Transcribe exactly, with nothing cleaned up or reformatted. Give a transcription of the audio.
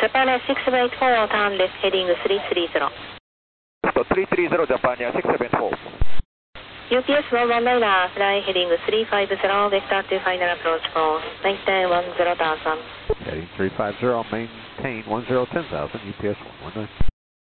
Japan Air six seven eight four, turn left heading three three zero. So three three zero Japan Air six seven four. U P S one one niner, fly heading three five zero, vector to final approach course, maintain one zero thousand. Heading three five zero, maintain one zero ten thousand, U P S one one nine.